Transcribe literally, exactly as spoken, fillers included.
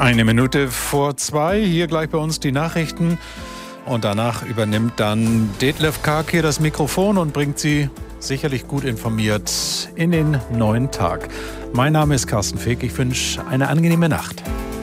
Eine Minute vor zwei, hier gleich bei uns die Nachrichten. Und danach übernimmt dann Detlef Karg hier das Mikrofon und bringt Sie sicherlich gut informiert in den neuen Tag. Mein Name ist Carsten Feck, ich wünsche eine angenehme Nacht.